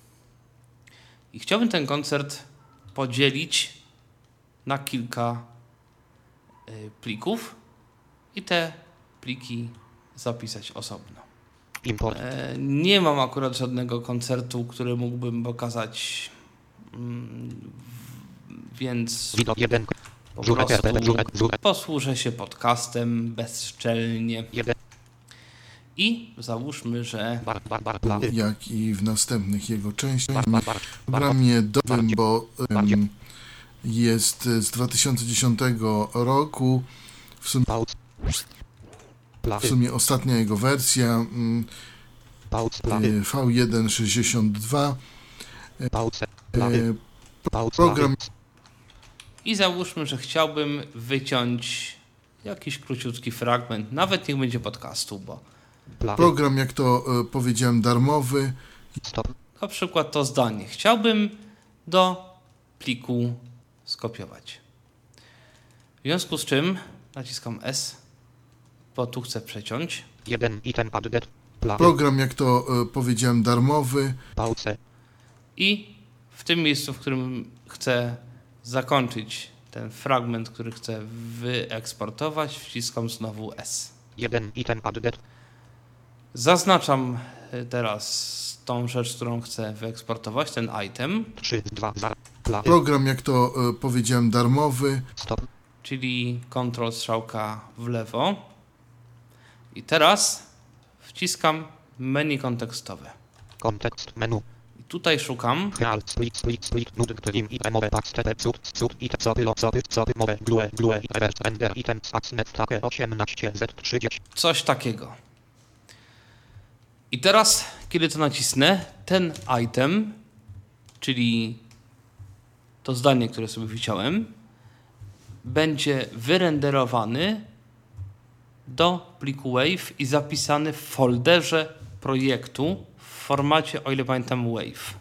i chciałbym ten koncert podzielić na kilka y, plików i te pliki zapisać osobno. Import. E, Nie mam akurat żadnego koncertu, który mógłbym pokazać, mm, w- więc Widok jeden. po Żurek. prostu R P. Żurek. Żurek. posłużę się podcastem bezczelnie jeden. i załóżmy, że Bar. Bar. Bar. Pla. Y. jak i w następnych jego częściach. Bar. Bar. Bar. W Bar. ramię dowym, bo um, jest z dwa tysiące dziesiątego roku, w sumie, Pauce. Pla. w sumie ostatnia jego wersja, um, Pauce. Pla. Y. V jeden sześćdziesiąt dwa. Pauce. Pla. Y. E, Pauce. program i załóżmy, że chciałbym wyciąć jakiś króciutki fragment, nawet niech będzie podcastu, bo Pla. Y. Program, jak to e, powiedziałem, darmowy. Stop. na przykład to zdanie chciałbym do pliku skopiować. W związku z czym naciskam S, bo tu chcę przeciąć. jeden item added. Pla. Y. Program, jak to e, powiedziałem, darmowy. Pauce. I w tym miejscu, w którym chcę zakończyć ten fragment, który chcę wyeksportować, wciskam znowu S. jeden item added. Zaznaczam y, teraz tą rzecz, którą chcę wyeksportować, ten item, trzy. dwa. Zar. Pla. Y. Program, jak to e, powiedziałem, darmowy. Stop. czyli Ctrl strzałka w lewo. I teraz wciskam menu kontekstowe. Kontekst menu. I tutaj szukam Real. Split. Split. Split. Nudg. Trim. I remowe. Pax. T. Cud. Cud. I co było. Co by. Co by. Mowe. Glue. Glue. I reverse. Render. Item. Axnet. Take. osiemnaście. Z. trzydzieści. coś takiego. I teraz, kiedy to nacisnę, ten item, czyli to zdanie, które sobie wyciąłem, będzie wyrenderowany do pliku WAV i zapisany w folderze projektu w formacie, o ile pamiętam, WAV.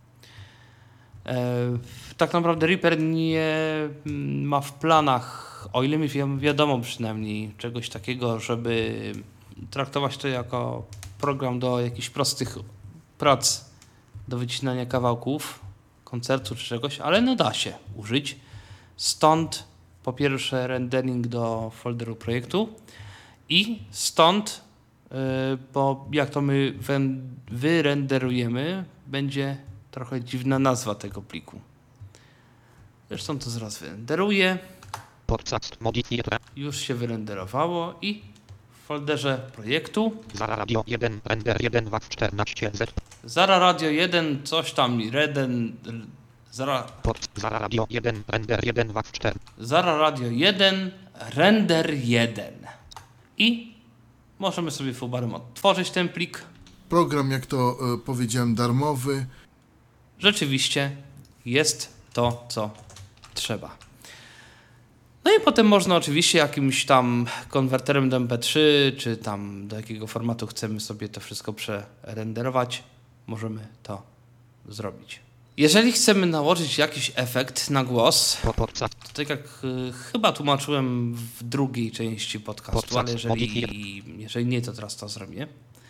E, tak naprawdę Reaper nie mm, ma w planach, o ile mi wi- wiadomo przynajmniej, czegoś takiego, żeby traktować to jako program do jakichś prostych prac, do wycinania kawałków, koncertu czy czegoś, ale no da się użyć. Stąd po pierwsze rendering do folderu projektu i stąd, yy, bo jak to my wen- wyrenderujemy, będzie trochę dziwna nazwa tego pliku. Zresztą to zaraz wyrenderuję. Podcast. Modifier. Już się wyrenderowało i w folderze projektu Zara radio jeden. Render jeden. W A W czternaście. Z. Zara Radio jeden, coś tam, jeden Zara, Pod Zara Radio jeden, render jeden, W A V cztery. Zara Radio jeden, render jeden. I możemy sobie fullbarem odtworzyć ten plik. Program, jak to e, powiedziałem, darmowy. Rzeczywiście jest to, co trzeba. No i potem można oczywiście jakimś tam konwerterem do em pe trzy, czy tam do jakiego formatu chcemy sobie to wszystko przerenderować, możemy to zrobić. Jeżeli chcemy nałożyć jakiś efekt na głos, Po podca. to tak jak y, chyba tłumaczyłem w drugiej części podcastu, Podcaст, ale jeżeli, jeżeli nie, to teraz to zrobię.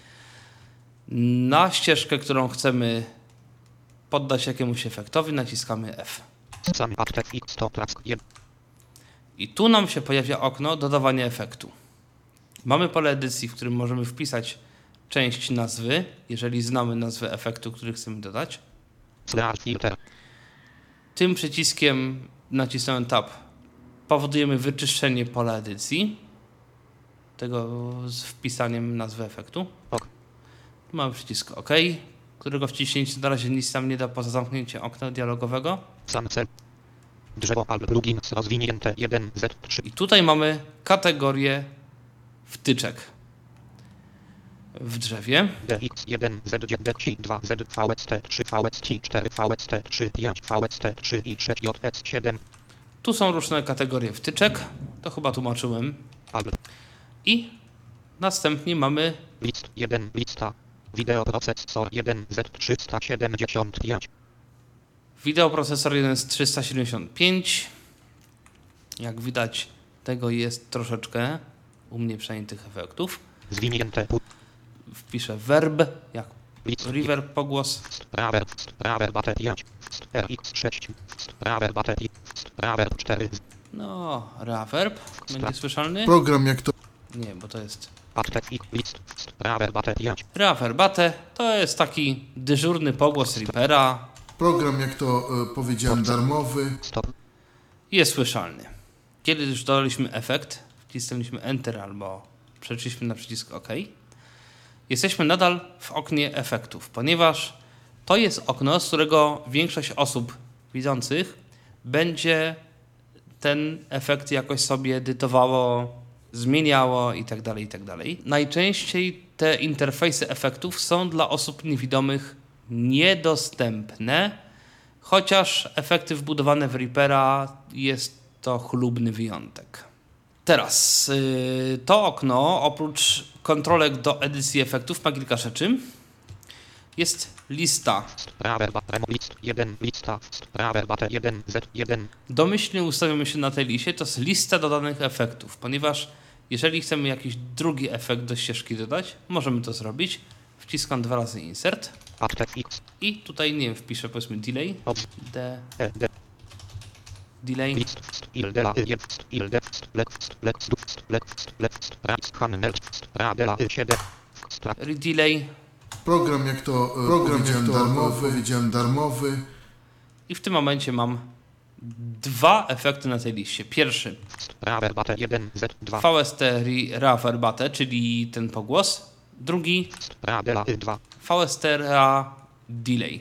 Na ścieżkę, którą chcemy poddać jakiemuś efektowi, naciskamy F. Sam Active X sto Plack jeden. I tu nam się pojawia okno dodawania efektu. Mamy pole edycji, w którym możemy wpisać część nazwy, jeżeli znamy nazwę efektu, który chcemy dodać. Slash filter. Tym przyciskiem nacisnąłem Tab. Powodujemy wyczyszczenie pola edycji tego z wpisaniem nazwy efektu. Ok. Mamy przycisk OK, którego wciśnięcie na razie nic nam nie da poza zamknięciem okna dialogowego. Sam cel. Drzewo albo plugins rozwinięte jeden Z trzy. I tutaj mamy kategorię wtyczek w drzewie. D X jeden, Z dziewięć, D X dwa, Z, V S T trzy, V S T cztery, V S T trzy, pięć, V S T trzy i sześć, J S siedem. Tu są różne kategorie wtyczek, to chyba tłumaczyłem. Albo I następnie mamy list jeden, lista. Wideoprocesor jeden, Z trzysta siedemdziesiąt pięć. wideoprocesor jeden z trzysta siedemdziesiąt pięć. Jak widać, tego jest troszeczkę, u mnie przynajmniej tych efektów. Zwinięte put. Wpiszę verb, jak List reverb, pogłos. Sprawer, sprawer baterii pięć, R X sześć, sprawer baterii, sprawer cztery, No, reverb będzie słyszalny? Program, jak to Nie, bo to jest Active X list, sprawer baterii pięć. reverbate. To jest taki dyżurny pogłos Reapera. program, jak to e, powiedziałem, darmowy. Stop. Jest słyszalny. Kiedy już dodaliśmy efekt, wcisnęliśmy Enter albo przeszliśmy na przycisk OK, jesteśmy nadal w oknie efektów, ponieważ to jest okno, z którego większość osób widzących będzie ten efekt jakoś sobie edytowało, zmieniało itd., itd. Najczęściej te interfejsy efektów są dla osób niewidomych niedostępne, chociaż efekty wbudowane w Reapera jest to chlubny wyjątek. Teraz yy, to okno oprócz kontrolek do edycji efektów ma kilka rzeczy. Jest lista. Sprawer baterii list jeden, lista, sprawer baterii jeden, Z jeden. Domyślnie ustawiamy się na tej liście, to jest lista dodanych efektów, ponieważ jeżeli chcemy jakiś drugi efekt do ścieżki dodać, możemy to zrobić. Wciskam dwa razy Insert Active X. i tutaj, nie wiem, wpiszę powiedzmy delay. Obs. D, E, D. delay. List, il de la, y, il de, lek, lek, lek, lek, sprat, hanmel, spradela, y, siedem. Stra, Redelay Program, jak to e, program, powiedziałem, jak to darmowy. powiedziałem, darmowy. i w tym momencie mam dwa efekty na tej liście. Pierwszy sprawer baterii jeden, Z dwa. V S T reverbate, czyli ten pogłos. Drugi Spradela, y, dwa. V S T delay.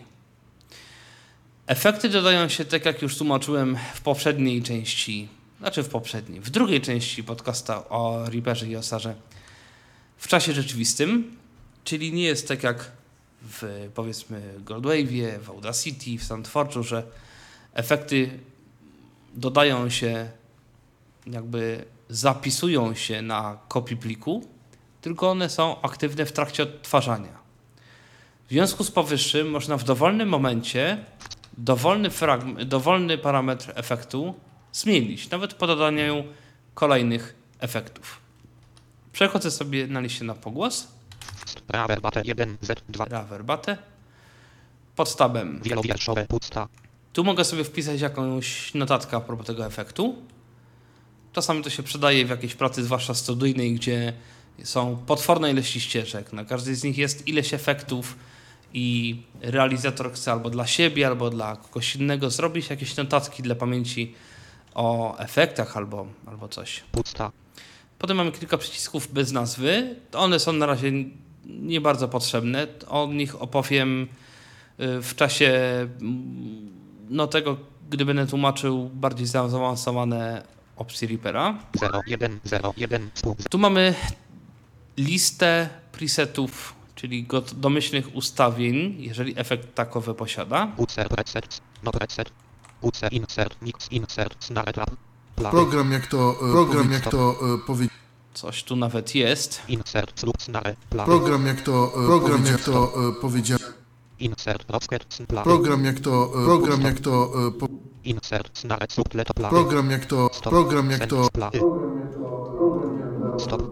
Efekty dodają się, tak jak już tłumaczyłem w poprzedniej części, znaczy w poprzedniej, w drugiej części podcasta o Reaperze i Osarze w czasie rzeczywistym, czyli nie jest tak jak w, powiedzmy, Goldwave'ie, w Audacity, w SoundForge'u, że efekty dodają się, jakby zapisują się na kopii pliku, tylko one są aktywne w trakcie odtwarzania. W związku z powyższym można w dowolnym momencie dowolny, fragment, dowolny parametr efektu zmienić, nawet po dodaniu kolejnych efektów. Przechodzę sobie na liście na pogłos. Sprawer baterii jeden, Z dwa. Reverbate. Pod tabem. Wielowierszowe pusta. Tu mogę sobie wpisać jakąś notatkę a propos tego efektu. Czasami to się przydaje w jakiejś pracy, zwłaszcza studyjnej, gdzie są potworne ilości ścieżek. Na każdej z nich jest ileś efektów i realizator chce albo dla siebie, albo dla kogoś innego zrobić jakieś notatki dla pamięci o efektach albo, albo coś. Pusta. Potem mamy kilka przycisków bez nazwy. One są na razie nie bardzo potrzebne. O nich opowiem w czasie no tego, gdy będę tłumaczył bardziej zaawansowane opcje Reapera. zero jeden zero jeden Tu mamy listę presetów, czyli got- domyślnych ustawień, jeżeli efekt takowe posiada. User preset, no preset. User insert, mix insert, snare trap. Play. Program jak to, e, program jak to e, powie... Coś tu nawet jest. Insert, slug, snare, play. Program jak to, e, program jak to e, powiedziałem. Insert, rocket, play. Program jak to, e, program jak to, e, po... Insert, snare, slug, let play. program jak to, Stop. program jak to, Play. Stop.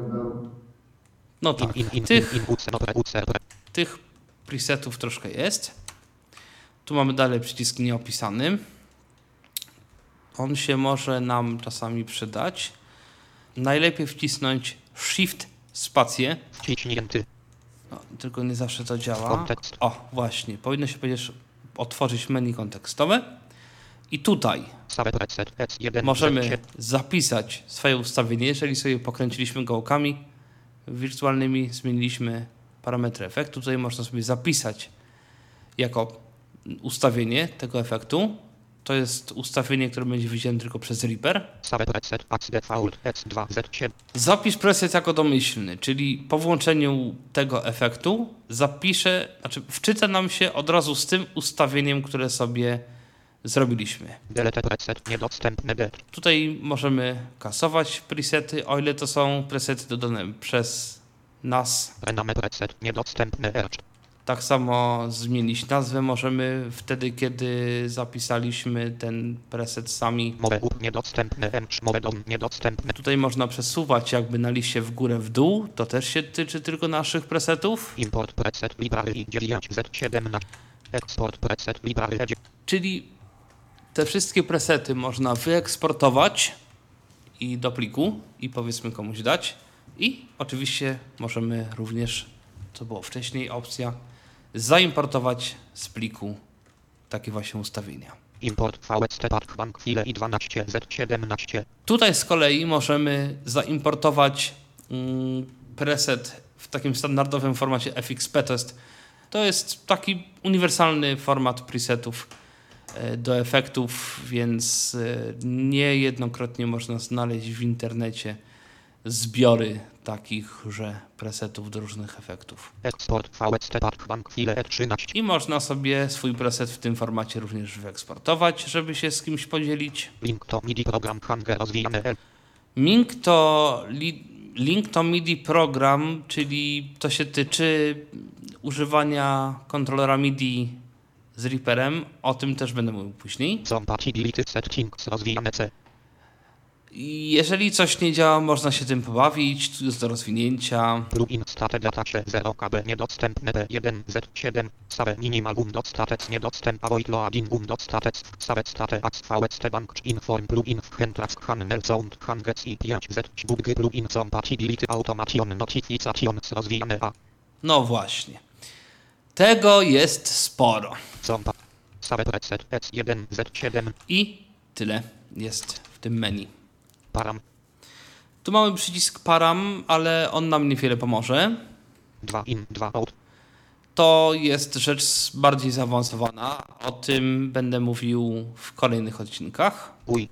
No tak, In, in, tych, in, in, user, no, pre, user, pre. tych presetów troszkę jest. Tu mamy dalej przycisk nieopisany. On się może nam czasami przydać. Najlepiej wcisnąć Shift spację. Wciśnięty. No, tylko nie zawsze to działa. Kontekst. O, właśnie. Powinno się powiedzieć otworzyć menu kontekstowe. I tutaj Save preset, S jeden. możemy zapisać swoje ustawienie. Jeżeli sobie pokręciliśmy gałkami wirtualnymi, zmieniliśmy parametry efektu. Tutaj można sobie zapisać jako ustawienie tego efektu. To jest ustawienie, które będzie widziane tylko przez Reaper. Save preset, Ax default, S dwa Z siedem. Zapisz preset jako domyślny, czyli po włączeniu tego efektu zapisze, znaczy wczyta nam się od razu z tym ustawieniem, które sobie zrobiliśmy. Delete preset, niedostępne D. Tutaj możemy kasować presety, o ile to są presety dodane przez nas. Rename preset, niedostępne R. Tak samo zmienić nazwę możemy wtedy, kiedy zapisaliśmy ten preset sami. More up, niedostępne M, more dom, niedostępne. Tutaj można przesuwać jakby na liście w górę, w dół. To też się tyczy tylko naszych presetów. Import preset, library dziewięć Z siedemnaście. Export preset, library E dziewięć. Czyli te wszystkie presety można wyeksportować i do pliku i powiedzmy komuś dać. I oczywiście możemy również, co było wcześniej, opcja zaimportować z pliku takie właśnie ustawienia. Import V S T Park Bank File i dwanaście Z siedemnaście. Tutaj z kolei możemy zaimportować mm, preset w takim standardowym formacie F X P. To jest, to jest taki uniwersalny format presetów e, do efektów, więc e, niejednokrotnie można znaleźć w internecie zbiory takichże presetów do różnych efektów. Export V S T Park Bank File E trzynaście. I można sobie swój preset w tym formacie również wyeksportować, żeby się z kimś podzielić. Link to MIDI program Hange rozwijane L. Link to, li, link to MIDI program, czyli to się tyczy używania kontrolera MIDI z Reaperem. O tym też będę mówił później. Compatibility settings rozwijane C. I jeżeli coś nie działa, można się tym pobawić, tu jest do rozwinięcia. Plugin state datasze zero K B niedostępne P jeden Z siedem. Save minimal um dostatec niedostęp avoid loading um dostatec. Save state ax V S T bank inform plugin w Hentrask Hanmel Sound Hangec i pięć Z buggy plugin compatibility automation notifications rozwijane A. No właśnie. Tego jest sporo. Compa. Save preset S jeden Z siedem. I tyle jest w tym menu. Param. Tu mamy przycisk param, ale on nam niewiele pomoże. dwa in, dwa out. To jest rzecz bardziej zaawansowana. O tym będę mówił w kolejnych odcinkach. Uj.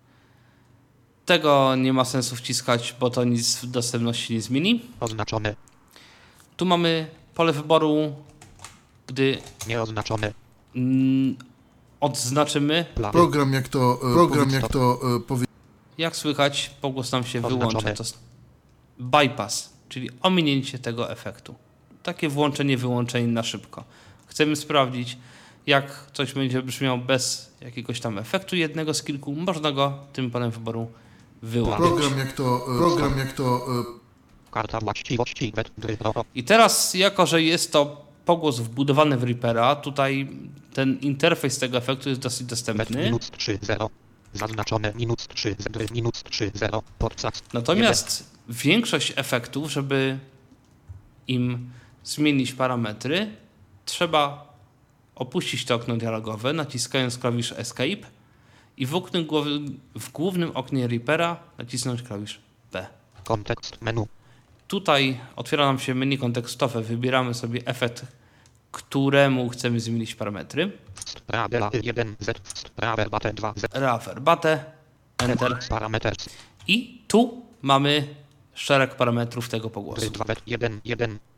Tego nie ma sensu wciskać, bo to nic w dostępności nie zmieni. Oznaczone. Tu mamy pole wyboru, gdy Nieoznaczone. mm, odznaczymy. Play. program jak to, e, program jak to e, powie... Jak słychać, pogłos nam się Oznaczone. wyłącza. To jest bypass, czyli ominięcie tego efektu. Takie włączenie, wyłączenie na szybko. Chcemy sprawdzić, jak coś będzie brzmiało bez jakiegoś tam efektu jednego z kilku. Można go tym polem wyboru wyłączyć. Program jak to, e, program jak to e, Karta właściwości Wetry Pro. I teraz, jako że jest to pogłos wbudowany w Reapera, tutaj ten interfejs tego efektu jest dosyć Bet dostępny. minus trzy zero. Zaznaczone minus trzy Z minus trzy zero. Podczas. Natomiast większość efektów, żeby im zmienić parametry, trzeba opuścić to okno dialogowe, naciskając klawisz Escape i w, oknie, głowy- w głównym oknie Reapera nacisnąć klawisz P. Kontekst menu. Tutaj otwiera nam się menu kontekstowe, wybieramy sobie efekt, któremu chcemy zmienić parametry. Stradela jeden Z, Straverbate dwa Z, Raverbate, Enter. parameters, I tu mamy szereg parametrów tego pogłosu. dwa Z jeden jeden,